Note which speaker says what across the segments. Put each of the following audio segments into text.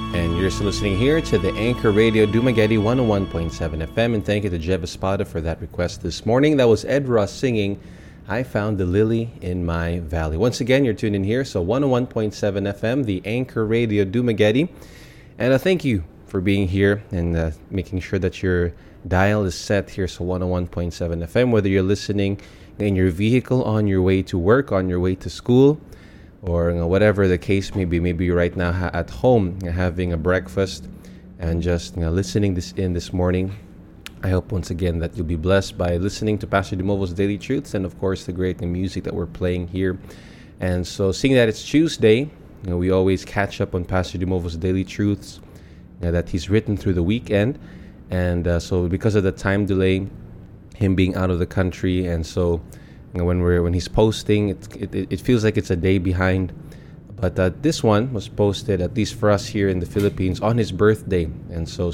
Speaker 1: And you're still listening here to the Anchor Radio Dumaguete 101.7 FM. And thank you to Jeb Espada for that request this morning. That was Ed Ross singing, I Found the Lily in My Valley. Once again, you're tuned in here. So 101.7 FM, the Anchor Radio Dumaguete. And thank you for being here and making sure that your dial is set here. So 101.7 FM, whether you're listening in your vehicle on your way to work, on your way to school, or whatever the case may be. Maybe you're right now at home having a breakfast and just listening this morning. I hope once again that you'll be blessed by listening to Pastor Demovo's Daily Truths and of course the great music that we're playing here. And so seeing that it's Tuesday, we always catch up on Pastor Demovo's Daily Truths that he's written through the weekend. And so because of the time delay, him being out of the country, and so when he's posting, it feels like it's a day behind. But this one was posted, at least for us here in the Philippines, on his birthday. And so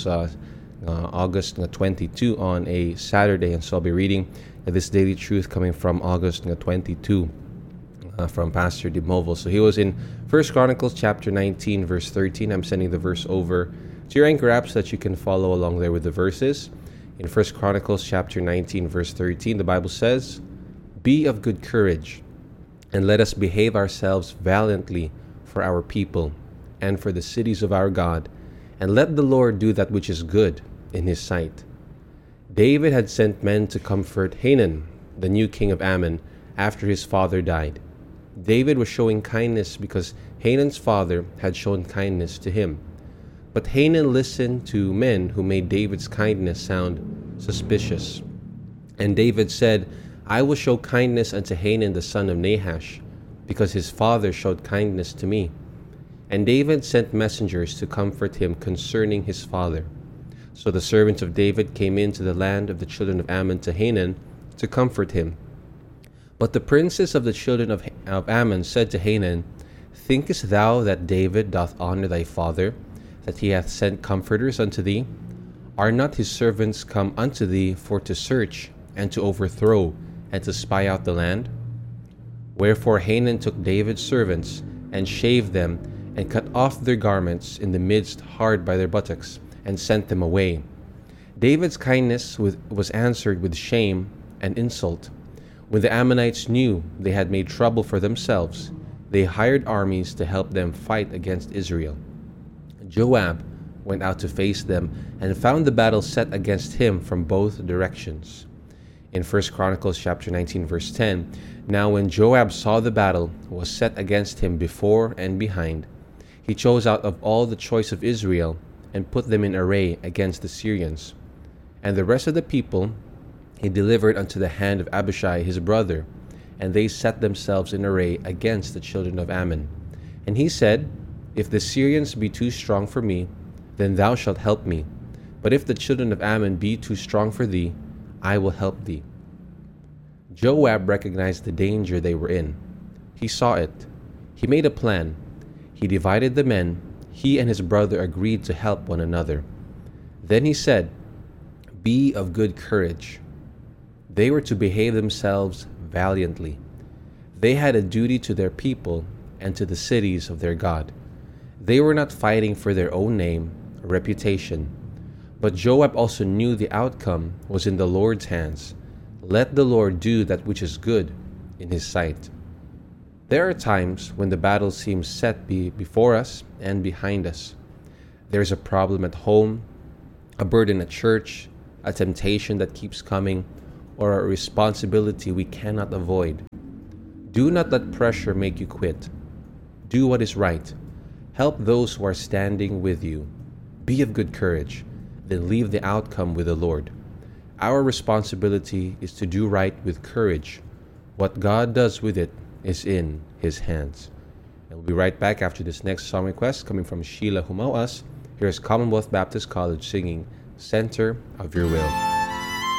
Speaker 1: August 22 on a Saturday. And so I'll be reading this daily truth coming from August 22 from Pastor Demovo. So he was in 1 Chronicles chapter 19, verse 13. I'm sending the verse over to your Anchor app so that you can follow along there with the verses. In 1 Chronicles chapter 19, verse 13, the Bible says, Be of good courage, and let us behave ourselves valiantly for our people and for the cities of our God, and let the Lord do that which is good in his sight. David had sent men to comfort Hanan, the new king of Ammon, after his father died. David was showing kindness because Hanan's father had shown kindness to him. But Hanan listened to men who made David's kindness sound suspicious. And David said, I will show kindness unto Hanan the son of Nahash, because his father showed kindness to me. And David sent messengers to comfort him concerning his father. So the servants of David came into the land of the children of Ammon to Hanan to comfort him. But the princes of the children of Ammon said to Hanan, Thinkest thou that David doth honor thy father, that he hath sent comforters unto thee? Are not his servants come unto thee for to search, and to overthrow, and to spy out the land? Wherefore Hanan took David's servants, and shaved them, and cut off their garments in the midst hard by their buttocks, and sent them away. David's kindness was answered with shame and insult. When the Ammonites knew they had made trouble for themselves, they hired armies to help them fight against Israel. Joab went out to face them, and found the battle set against him from both directions. In 1 Chronicles chapter 19, verse 10, Now when Joab saw the battle was set against him before and behind, he chose out of all the choice of Israel, and put them in array against the Syrians. And the rest of the people he delivered unto the hand of Abishai his brother, and they set themselves in array against the children of Ammon. And he said, If the Syrians be too strong for me, then thou shalt help me. But if the children of Ammon be too strong for thee, I will help thee. Joab recognized the danger they were in. He saw it. He made a plan. He divided the men. He and his brother agreed to help one another. Then he said, Be of good courage. They were to behave themselves valiantly. They had a duty to their people and to the cities of their God. They were not fighting for their own name or reputation. But Joab also knew the outcome was in the Lord's hands. Let the Lord do that which is good in his sight. There are times when the battle seems set before us and behind us. There's a problem at home, a burden at church, a temptation that keeps coming, or a responsibility we cannot avoid. Do not let pressure make you quit. Do what is right. Help those who are standing with you. Be of good courage. Then leave the outcome with the Lord. Our responsibility is to do right with courage. What God does with it is in his hands. And we'll be right back after this next song request coming from Sheila Humauas. Here's Commonwealth Baptist College singing Center of Your Will.